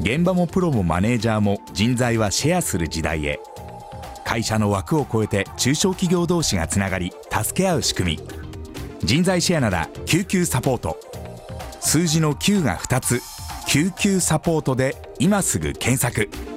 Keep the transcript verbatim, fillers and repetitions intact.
現場もプロもマネージャーも人材はシェアする時代へ。会社の枠を超えて中小企業同士がつながり助け合う仕組み。人材シェアなら救急サポート。数字のきゅうがふたつ、救急サポートで今すぐ検索。